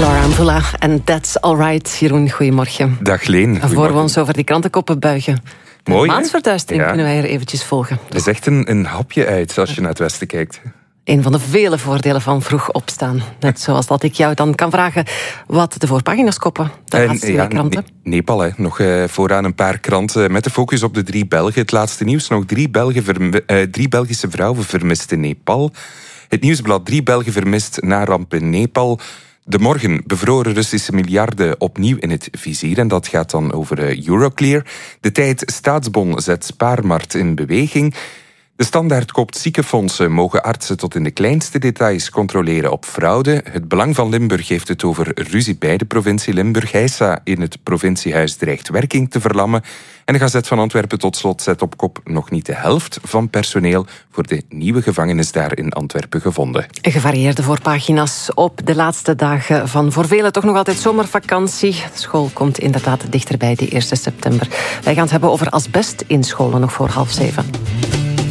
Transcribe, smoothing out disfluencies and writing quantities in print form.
Laura Mvula en That's Alright. Jeroen, goedemorgen. Dag Leen. Voor we ons over die krantenkoppen buigen. Mooi, de maansverduistering kunnen wij er eventjes volgen. Het is echt een hapje uit als je naar het westen kijkt. Een van de vele voordelen van vroeg opstaan. Net zoals dat ik jou dan kan vragen wat de voorpagina's koppen. De laatste kranten. Nepal, hè. Nog vooraan een paar kranten met de focus op de 3 Belgen. Het laatste nieuws, nog 3 Belgische vrouwen vermist in Nepal. Het nieuwsblad 3 Belgen vermist na ramp in Nepal. De Morgen, bevroren Russische miljarden opnieuw in het vizier. En dat gaat dan over Euroclear. De Tijd, Staatsbon zet spaarmarkt in beweging. De Standaard koopt ziekenfondsen, mogen artsen tot in de kleinste details controleren op fraude. Het Belang van Limburg heeft het over ruzie bij de provincie Limburg. Heisa in het provinciehuis dreigt werking te verlammen. En de Gazet van Antwerpen tot slot zet op kop nog niet de helft van personeel voor de nieuwe gevangenis daar in Antwerpen gevonden. Gevarieerde voorpagina's op de laatste dagen van voor velen toch nog altijd zomervakantie. School komt inderdaad dichterbij, die 1 september. Wij gaan het hebben over asbest in scholen nog voor 6:30.